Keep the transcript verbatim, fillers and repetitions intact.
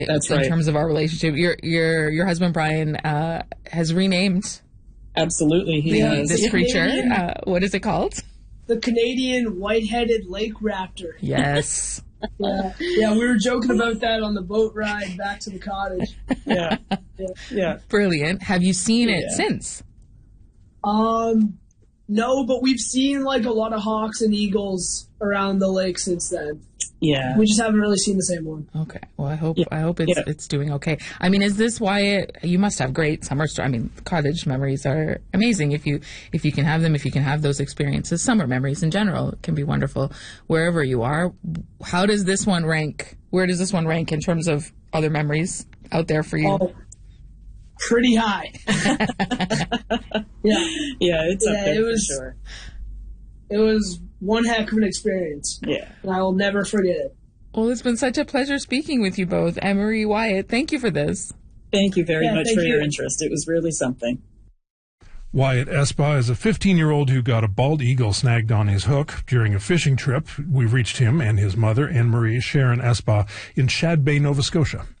That's in right. terms of our relationship. Your your your husband Brian uh, has renamed Absolutely, he Yeah, has. this yeah. creature. Uh, what is it called? The Canadian white-headed lake raptor. Yes. Yeah, yeah, we were joking about that on the boat ride back to the cottage. Yeah, yeah. Brilliant. Have you seen it Yeah. since? Um, no, but we've seen like a lot of hawks and eagles around the lake since then. Yeah. We just haven't really seen the same one. Okay. Well, I hope Yeah. I hope it's Yeah. it's doing okay. I mean, is this why it, you must have great summer story? I mean, cottage memories are amazing if you if you can have them. If you can have those experiences, summer memories in general can be wonderful wherever you are. How does this one rank? Where does this one rank in terms of other memories out there for you? Oh, pretty high. yeah, Yeah, it's Yeah, up there it was- for sure. it was one heck of an experience, Yeah. and I will never forget it. Well, it's been such a pleasure speaking with you both, Emery, Wyatt. Thank you for this. Thank you very Yeah, much thank for your you. interest. It was really something. Wyatt Espa is a fifteen-year-old who got a bald eagle snagged on his hook during a fishing trip. We reached him and his mother, Anne-Marie Sharon Espa, in Shad Bay, Nova Scotia.